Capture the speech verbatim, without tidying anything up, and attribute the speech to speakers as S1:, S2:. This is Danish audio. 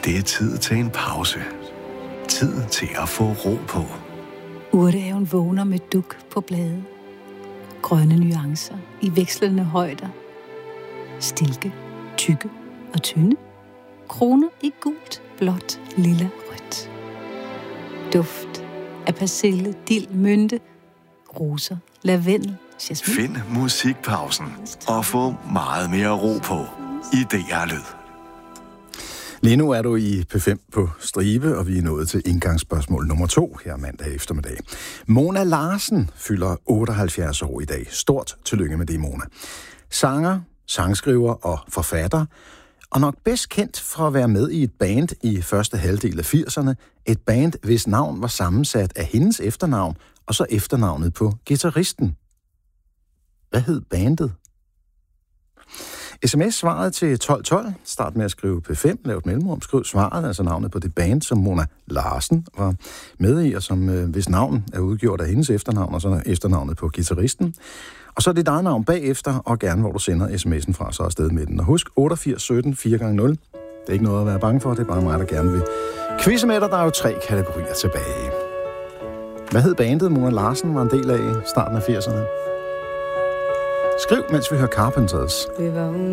S1: Det er tid til en pause. Tid til at få ro på.
S2: Urtehaven vågner med duk på blade. Grønne nuancer i vekslende højder. Stilke, tykke og tynde. Kroner i gult, blåt, lilla, rødt. Duft af persille, dild, mynte, roser, lavendel, jasmin.
S1: Find musikpausen og få meget mere ro på i D R Lyd.
S3: Lige nu er du i P fem på stribe, og vi er nået til indgangsspørgsmål nummer to her mandag eftermiddag. Mona Larsen fylder otteoghalvfjerds år i dag. Stort tillykke med det, Mona. Sanger, sangskriver og forfatter, og nok bedst kendt for at være med i et band i første halvdel af firserne. Et band, hvis navn var sammensat af hendes efternavn, og så efternavnet på guitaristen. Hvad hed bandet? S M S-svaret til tolv tolv. Start med at skrive P fem, lav et mellemrum, skriv svaret, altså navnet på det band, som Mona Larsen var med i, og som øh, hvis navn er udgjort af hendes efternavn, og så efternavnet på guitaristen. Og så er det dit eget navn bagefter, og gerne hvor du sender sms'en fra, så afsted med den. Og husk otteogfirs sytten fire gange nul. Det er ikke noget at være bange for, det er bare mig, der gerne vil quizze med dig. Der er jo tre kategorier tilbage. Hvad hed bandet, Mona Larsen var en del af i starten af firserne? Skriv, mens vi hører Carpenters.